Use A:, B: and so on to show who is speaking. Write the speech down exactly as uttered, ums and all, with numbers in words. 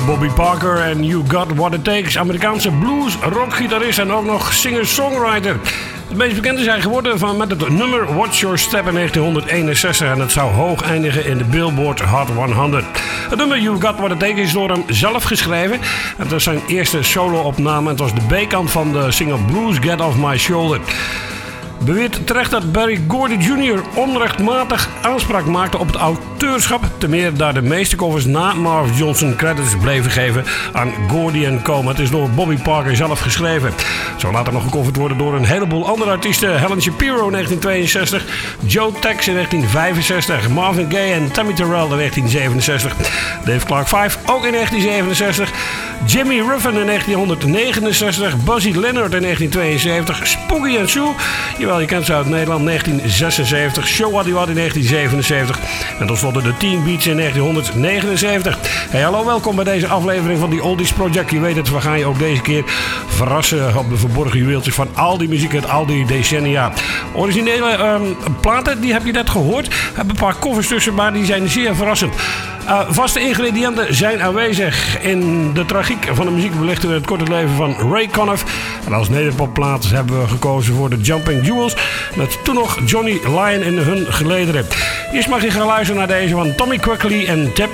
A: Bobby Parker en You Got What It Takes. Amerikaanse blues, rockgitarist en ook nog singer-songwriter. Het meest bekende zijn geworden van met het nummer Watch Your Step in negentien eenenzestig. En het zou hoog eindigen in de Billboard Hot honderd. Het nummer You Got What It Takes is door hem zelf geschreven. Het was zijn eerste solo-opname. Het was de B-kant van de single Blues Get Off My Shoulder. Beweert terecht dat Berry Gordy junior onrechtmatig aanspraak maakte op het auteurschap. Ten meer daar de meeste covers na Marv Johnson credits bleven geven aan Gordy en Co. Het is door Bobby Parker zelf geschreven. Zo later nog gecoverd worden door een heleboel andere artiesten. Helen Shapiro in negentien tweeënzestig, Joe Tex in negentien vijfenzestig, Marvin Gaye en Tammy Terrell in negentien zevenenzestig, Dave Clark vijf ook in negentien zevenenzestig, Jimmy Ruffin in negentien negenenzestig, Buzzy Leonard in negentien tweeënzeventig, Spooky and Sue, jawel je kent ze uit Nederland, negentien zesenzeventig, Show What You Want in negentien zevenenzeventig en tenslotte de Teen Beats in negentien negenenzeventig. Hey, hallo, welkom bij deze aflevering van die Oldies Project. Je weet het, we gaan je ook deze keer verrassen op de verborgen juweeltjes van al die muziek uit al die decennia. Originele um, platen, die heb je net gehoord. We hebben een paar covers tussen, maar die zijn zeer verrassend. Uh, vaste ingrediënten zijn aanwezig in de tragiek van de muziek belichten we het korte leven van Ray Conniff. En als nederpopplaat hebben we gekozen voor de Jumping Jewels met toen nog Johnny Lyon in hun gelederen. Eerst mag je gaan luisteren naar deze van Tommy Quigley en Tip